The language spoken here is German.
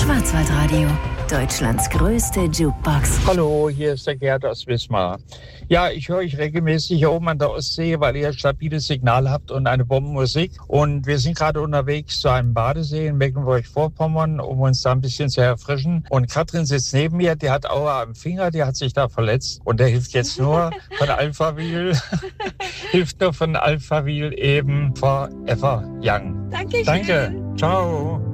Schwarzwaldradio, Deutschlands größte Jukebox. Hallo, hier ist der Gerd aus Wismar. Ja, ich höre euch regelmäßig hier oben an der Ostsee, weil ihr ein stabiles Signal habt und eine Bombenmusik. Und wir sind gerade unterwegs zu einem Badesee in Mecklenburg-Vorpommern, um uns da ein bisschen zu erfrischen. Und Katrin sitzt neben mir, die hat Aua am Finger, die hat sich da verletzt. Und der hilft jetzt nur von Alphaville, hilft nur von Alphaville eben Forever Young. Dankeschön. Danke, ciao.